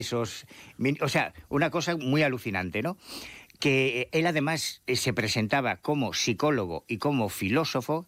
o sea, una cosa muy alucinante, ¿no? Que él además se presentaba como psicólogo y como filósofo.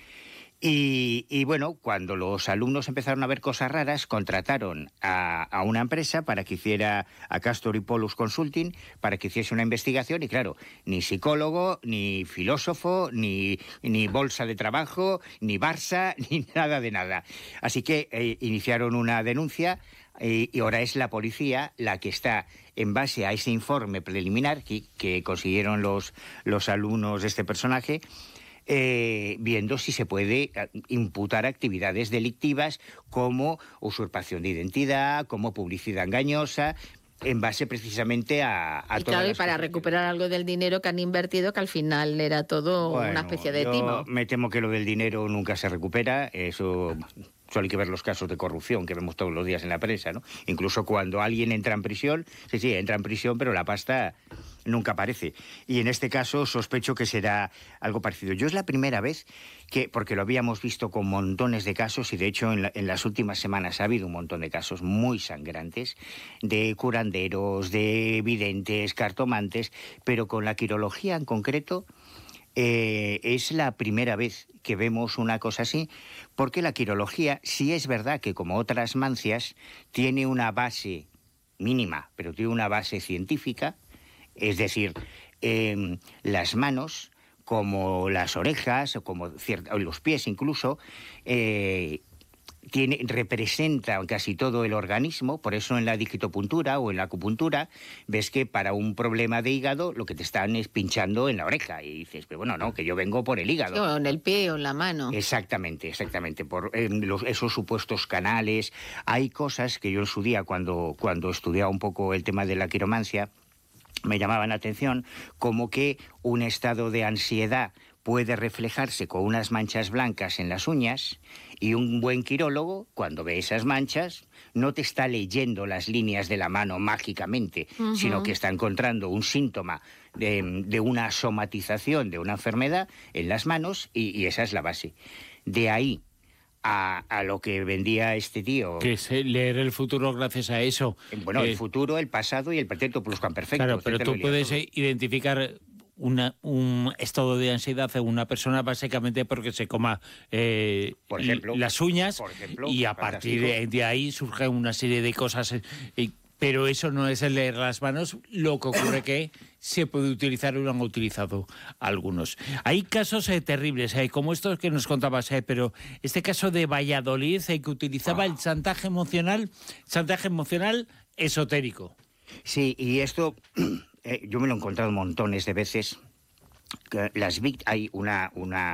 Y bueno, cuando los alumnos empezaron a ver cosas raras, contrataron a una empresa para que hiciera, a Castor y Pollux Consulting, para que hiciese una investigación. Y claro, ni psicólogo, ni filósofo, ni bolsa de trabajo, ni Barça, ni nada de nada. Así que iniciaron una denuncia y ahora es la policía la que está, en base a ese informe preliminar que consiguieron los alumnos de este personaje, viendo si se puede imputar actividades delictivas como usurpación de identidad, como publicidad engañosa, en base precisamente a y claro, y para recuperar algo del dinero que han invertido, que al final era todo una especie de timo. Me temo que lo del dinero nunca se recupera, eso. Solo hay que ver los casos de corrupción que vemos todos los días en la prensa, ¿no? Incluso cuando alguien entra en prisión, sí, entra en prisión, pero la pasta nunca aparece. Y en este caso sospecho que será algo parecido. Yo es la primera vez porque lo habíamos visto con montones de casos, y de hecho en las últimas semanas ha habido un montón de casos muy sangrantes, de curanderos, de videntes, cartomantes, pero con la quirología en concreto. Es la primera vez que vemos una cosa así, porque la quirología sí es verdad que, como otras mancias, tiene una base mínima, pero tiene una base científica, es decir, las manos, como las orejas, o como los pies incluso, representa casi todo el organismo. Por eso en la digitopuntura o en la acupuntura ves que para un problema de hígado lo que te están es pinchando en la oreja y dices, pero bueno, no, que yo vengo por el hígado. O en el pie o en la mano. Exactamente, por esos supuestos canales. Hay cosas que yo en su día, cuando estudiaba un poco el tema de la quiromancia, me llamaban la atención, como que un estado de ansiedad puede reflejarse con unas manchas blancas en las uñas, y un buen quirólogo, cuando ve esas manchas, no te está leyendo las líneas de la mano mágicamente, sino que está encontrando un síntoma de una somatización de una enfermedad en las manos, y esa es la base. De ahí a lo que vendía este tío. Que es leer el futuro gracias a eso. Bueno, el futuro, el pasado y el pretérito pluscuamperfecto. Claro, pero tú puedes identificar un estado de ansiedad en una persona básicamente porque se coma por ejemplo, las uñas, y a partir de ahí surgen una serie de cosas. Pero eso no es el leer las manos. Lo que ocurre que se puede utilizar y lo han utilizado algunos. Hay casos terribles, como estos que nos contabas, pero este caso de Valladolid, que utilizaba el chantaje emocional esotérico. Sí, y esto yo me lo he encontrado montones de veces. Hay una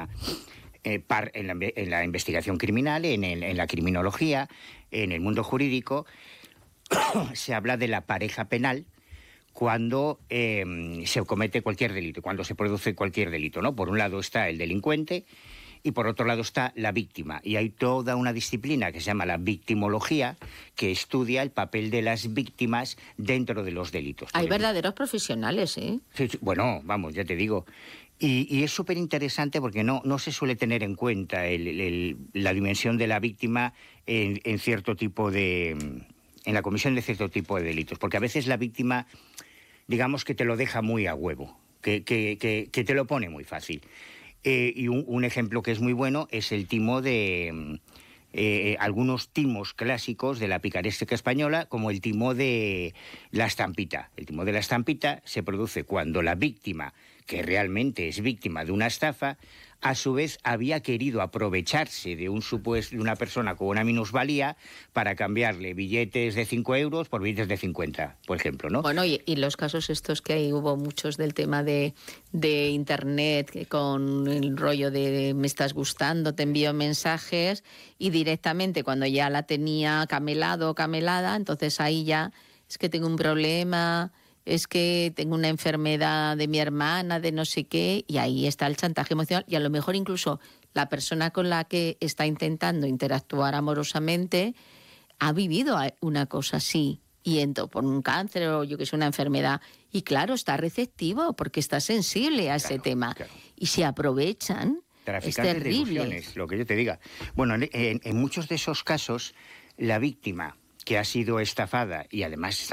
en la investigación criminal, en la criminología, en el mundo jurídico, se habla de la pareja penal cuando se comete cualquier delito, cuando se produce cualquier delito, ¿no? Por un lado está el delincuente y por otro lado está la víctima. Y hay toda una disciplina que se llama la victimología, que estudia el papel de las víctimas dentro de los delitos. Hay verdaderos profesionales, ¿eh? Sí, bueno, vamos, ya te digo. Y es súper interesante porque no se suele tener en cuenta la dimensión de la víctima en cierto tipo de... en la comisión de cierto tipo de delitos, porque a veces la víctima, digamos que te lo deja muy a huevo, que te lo pone muy fácil. Y un ejemplo que es muy bueno es el timo de algunos timos clásicos de la picaresca española, como el timo de la estampita. El timo de la estampita se produce cuando la víctima, que realmente es víctima de una estafa, a su vez había querido aprovecharse de una persona con una minusvalía para cambiarle billetes de 5 euros por billetes de 50, por ejemplo, ¿no? Bueno, y los casos estos que ahí hubo muchos del tema de Internet, con el rollo de me estás gustando, te envío mensajes, y directamente cuando ya la tenía camelado o camelada, entonces ahí ya es que tengo un problema... es que tengo una enfermedad de mi hermana, de no sé qué, y ahí está el chantaje emocional, y a lo mejor incluso la persona con la que está intentando interactuar amorosamente ha vivido una cosa así, y por un cáncer o yo que sé, una enfermedad, y claro, está receptivo porque está sensible a ese tema, claro. Y se aprovechan. Traficantes es terrible. De ilusiones, lo que yo te diga. Bueno, en muchos de esos casos, la víctima, que ha sido estafada y además